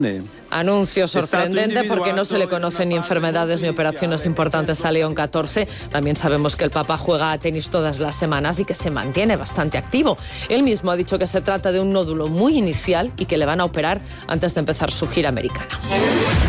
Anuncio sorprendente porque no se le conocen ni enfermedades ni operaciones importantes a León XIV. También sabemos que el Papa juega a tenis todas las semanas y que se mantiene bastante activo. Él mismo ha dicho que se trata de un nódulo muy inicial y que le van a operar antes de empezar su gira americana.